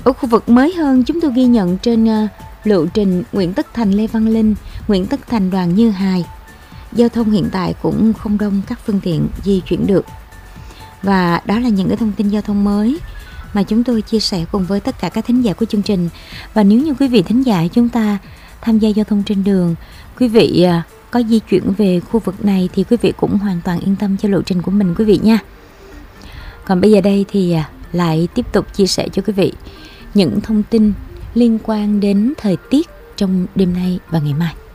Ở khu vực mới hơn, chúng tôi ghi nhận trên lộ trình Nguyễn Tất Thành Lê Văn Linh, Nguyễn Tất Thành Đoàn Như Hài, giao thông hiện tại cũng không đông các phương tiện di chuyển được. Và đó là những cái thông tin giao thông mới mà chúng tôi chia sẻ cùng với tất cả các thính giả của chương trình. Và nếu như quý vị thính giả chúng ta tham gia giao thông trên đường, quý vị có di chuyển về khu vực này thì quý vị cũng hoàn toàn yên tâm cho lộ trình của mình quý vị nha. Còn bây giờ đây thì lại tiếp tục chia sẻ cho quý vị những thông tin liên quan đến thời tiết trong đêm nay và ngày mai.